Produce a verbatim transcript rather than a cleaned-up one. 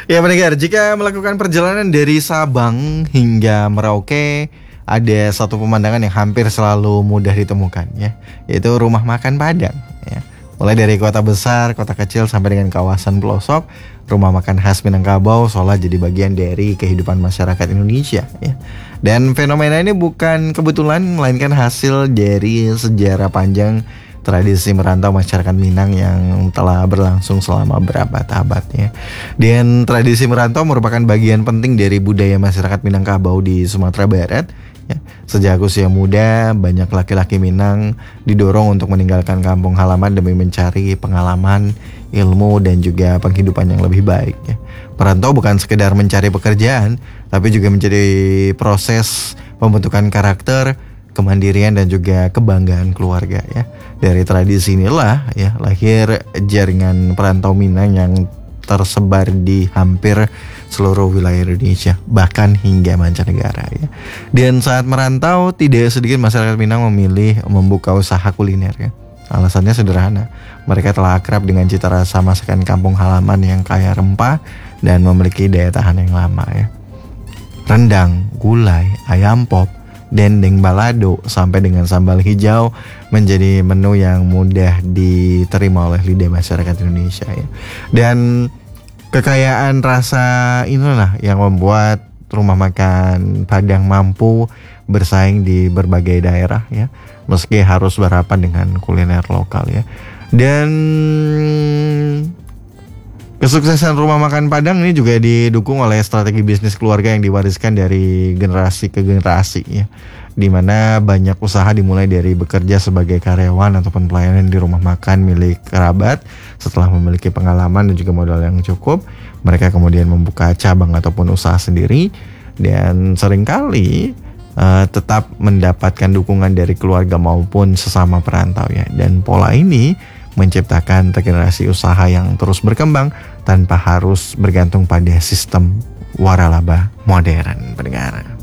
Ya pendengar, jika melakukan perjalanan dari Sabang hingga Merauke, ada satu pemandangan yang hampir selalu mudah ditemukan, ya, yaitu rumah makan Padang, ya. Mulai dari kota besar, kota kecil sampai dengan kawasan pelosok, rumah makan khas Minangkabau seolah jadi bagian dari kehidupan masyarakat Indonesia, ya. Dan fenomena ini bukan kebetulan, melainkan hasil dari sejarah panjang tradisi merantau masyarakat Minang yang telah berlangsung selama berabad-abad, ya. Dan tradisi merantau merupakan bagian penting dari budaya masyarakat Minangkabau di Sumatera Barat, ya. Sejak usia muda, banyak laki-laki Minang didorong untuk meninggalkan kampung halaman demi mencari pengalaman, ilmu, dan juga penghidupan yang lebih baik, ya. Merantau bukan sekedar mencari pekerjaan, tapi juga menjadi proses pembentukan karakter, kemandirian, dan juga kebanggaan keluarga, ya. Dari tradisi inilah, ya, lahir jaringan perantau Minang yang tersebar di hampir seluruh wilayah Indonesia, bahkan hingga mancanegara, ya. Dan saat merantau, tidak sedikit masyarakat Minang memilih membuka usaha kuliner, ya. Alasannya sederhana, mereka telah akrab dengan cita rasa masakan kampung halaman yang kaya rempah dan memiliki daya tahan yang lama, ya. Rendang, gulai, ayam pop, dendeng balado, sampai dengan sambal hijau menjadi menu yang mudah diterima oleh lidah masyarakat Indonesia, ya. Dan kekayaan rasa inilah yang membuat rumah makan Padang mampu bersaing di berbagai daerah, ya, meski harus berhadapan dengan kuliner lokal, ya. Dan kesuksesan rumah makan Padang ini juga didukung oleh strategi bisnis keluarga yang diwariskan dari generasi ke generasi, ya. Di mana banyak usaha dimulai dari bekerja sebagai karyawan ataupun pelayanan di rumah makan milik kerabat. Setelah memiliki pengalaman dan juga modal yang cukup, mereka kemudian membuka cabang ataupun usaha sendiri, dan seringkali uh, tetap mendapatkan dukungan dari keluarga maupun sesama perantau, ya. Dan pola ini menciptakan regenerasi usaha yang terus berkembang tanpa harus bergantung pada sistem waralaba modern, pendengar.